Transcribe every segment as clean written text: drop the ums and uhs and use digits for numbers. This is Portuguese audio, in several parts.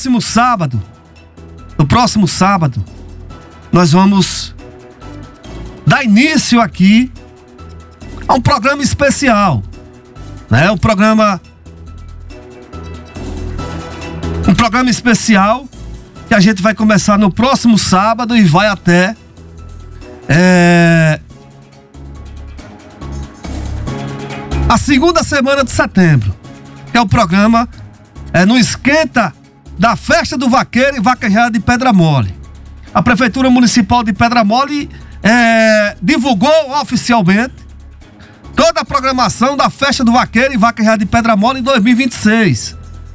próximo sábado, nós vamos dar início aqui a um programa especial, né? Um programa especial que a gente vai começar no próximo sábado e vai até a segunda semana de setembro, que é o programa no Esquenta da Festa do Vaqueiro e Vaquejada de Pedra Mole. A Prefeitura Municipal de Pedra Mole divulgou oficialmente toda a programação da Festa do Vaqueiro e Vaquejada de Pedra Mole em 2026.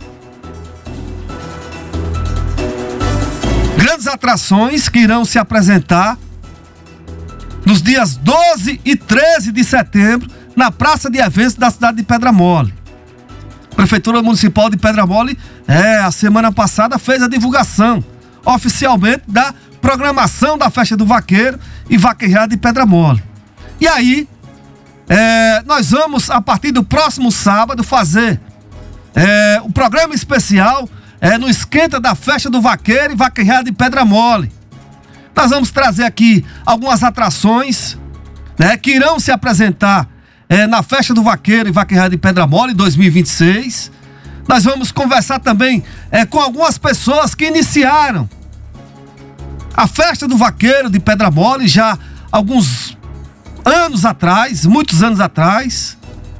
Grandes atrações que irão se apresentar nos dias 12 e 13 de setembro na Praça de Eventos da cidade de Pedra Mole. A Prefeitura Municipal de Pedra Mole, a semana passada, fez a divulgação oficialmente da programação da Festa do Vaqueiro e Vaquejada de Pedra Mole. E aí, nós vamos, a partir do próximo sábado, fazer um programa especial no Esquenta da Festa do Vaqueiro e Vaquejada de Pedra Mole. Nós vamos trazer aqui algumas atrações, que irão se apresentar na Festa do Vaqueiro e Vaquejada de Pedra Mole 2026. Nós vamos conversar também com algumas pessoas que iniciaram a Festa do Vaqueiro de Pedra Mole já alguns anos atrás, muitos anos atrás.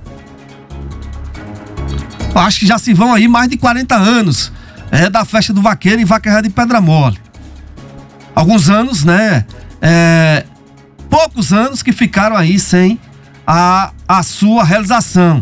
Acho que já se vão aí mais de 40 anos da Festa do Vaqueiro e Vaquejada de Pedra Mole. Alguns anos, poucos anos que ficaram aí sem a sua realização.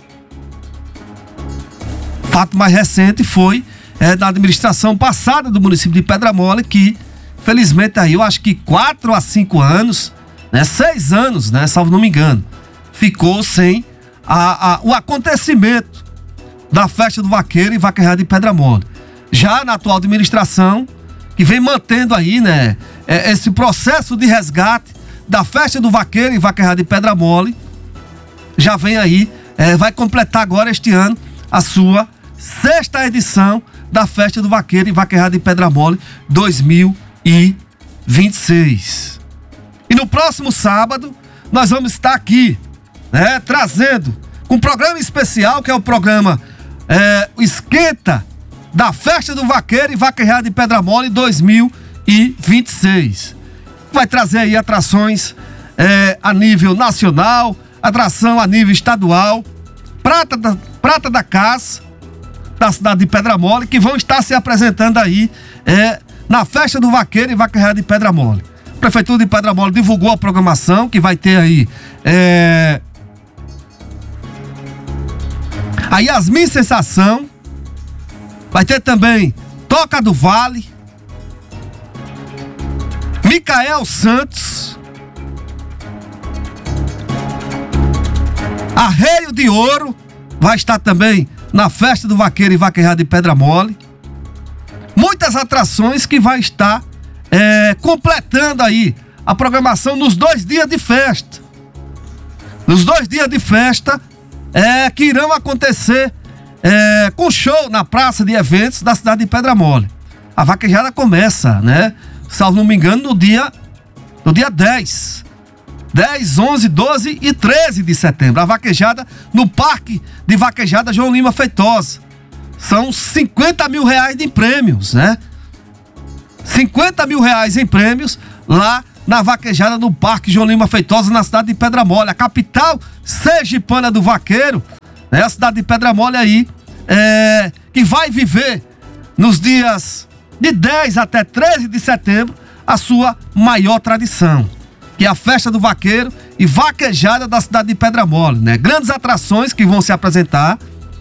Fato mais recente foi da administração passada do município de Pedra Mole, que felizmente aí eu acho que 4 a 5 anos, 6 anos, salvo não me engano, ficou sem o acontecimento da Festa do Vaqueiro e Vaquejada de Pedra Mole. Já na atual administração, que vem mantendo aí, esse processo de resgate da Festa do Vaqueiro e Vaquejada de Pedra Mole, já vem aí, vai completar agora este ano a sua 6ª edição da Festa do Vaqueiro e Vaquejada de Pedra Mole 2026. E no próximo sábado, nós vamos estar aqui, trazendo um programa especial, que é o programa Esquenta da Festa do Vaqueiro e Vaquejada de Pedra Mole 2026. Vai trazer aí atrações a nível nacional, atração a nível estadual, prata da casa da cidade de Pedra Mole, que vão estar se apresentando aí na Festa do Vaqueiro e Vaquejada de Pedra Mole. A Prefeitura de Pedra Mole divulgou a programação, que vai ter aí a Yasmin Sensação, vai ter também Toca do Vale, Micael Santos, Arreio de Ouro vai estar também na Festa do Vaqueiro e Vaquejada de Pedra Mole. Muitas atrações que vai estar completando aí a programação nos 2 dias de festa. Nos 2 dias de festa que irão acontecer com show na Praça de Eventos da cidade de Pedra Mole. A vaquejada começa, salvo não me engano, no dia 10, 11, 12 e 13 de setembro. A vaquejada no Parque de Vaquejada João Lima Feitosa. São 50 mil reais em prêmios, 50 mil reais em prêmios lá na vaquejada no Parque João Lima Feitosa, na cidade de Pedra Mole. A capital sergipana do vaqueiro, a cidade de Pedra Mole aí, que vai viver nos dias de 10 até 13 de setembro a sua maior tradição, que é a Festa do Vaqueiro e Vaquejada da cidade de Pedra Mole, Grandes atrações que vão se apresentar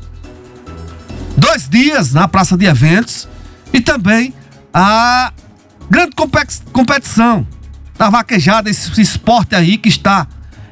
2 dias na Praça de Eventos e também a grande competição da vaquejada, esse esporte aí que está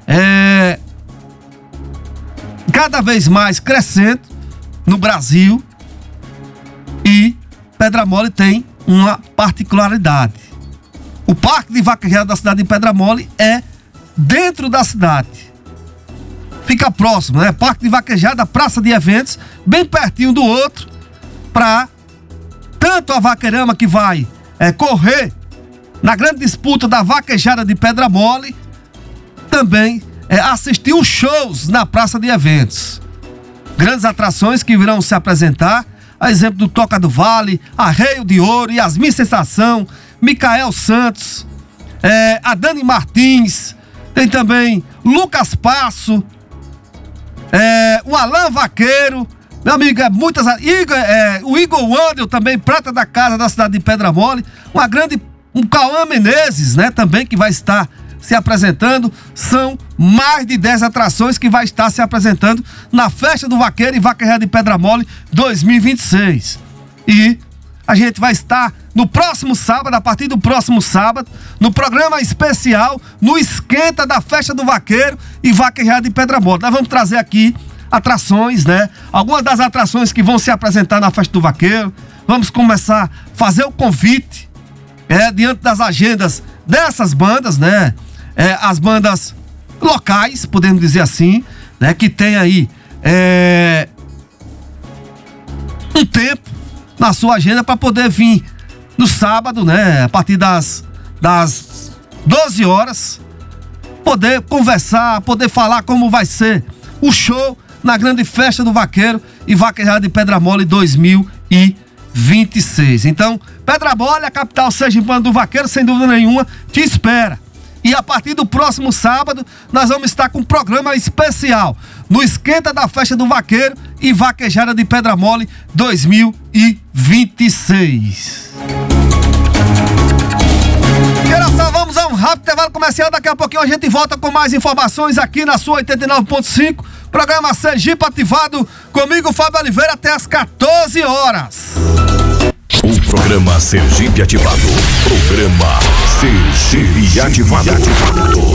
cada vez mais crescendo no Brasil. E Pedra Mole tem uma particularidade: o Parque de Vaquejada da cidade de Pedra Mole é dentro da cidade, fica próximo, Parque de Vaquejada, Praça de Eventos, bem pertinho do outro, para tanto a Vaqueirama, que vai correr na grande disputa da vaquejada de Pedra Mole, também assistir os shows na praça de eventos. Grandes atrações que virão se apresentar, a exemplo do Toca do Vale, Arreio de Ouro, Yasmin Sensação, Micael Santos, a Dani Martins, tem também Lucas Passo, o Alan Vaqueiro, meu amigo, o Igor Wandel também, prata da casa da cidade de Pedra Mole, um Cauã Menezes, né, também, que vai estar se apresentando. São mais de 10 atrações que vai estar se apresentando na Festa do Vaqueiro e Vaquejada de Pedra Mole 2026. E a gente vai estar no próximo sábado, a partir do próximo sábado, no programa especial, no esquenta da Festa do Vaqueiro e Vaquejada de Pedra Mole. Nós vamos trazer aqui atrações, né? Algumas das atrações que vão se apresentar na Festa do Vaqueiro. Vamos começar a fazer o convite, diante das agendas dessas bandas, né? As bandas locais, podemos dizer assim, né? Que tem aí um tempo na sua agenda para poder vir no sábado, né? A partir das 12 horas, poder conversar, poder falar como vai ser o show na grande Festa do Vaqueiro e Vaquejada de Pedra Mole 2026. Então, Pedra Mole, a capital sergipana do vaqueiro, sem dúvida nenhuma, te espera. E a partir do próximo sábado, nós vamos estar com um programa especial no esquenta da Festa do Vaqueiro e Vaquejada de Pedra Mole 2026. Vamos a um rápido intervalo comercial. Daqui a pouquinho a gente volta com mais informações aqui na sua 89.5. Programa Sergipe Ativado, comigo, Fábio Oliveira, até às 14 horas. O programa Sergipe Ativado. Programa Sergipe Ativado.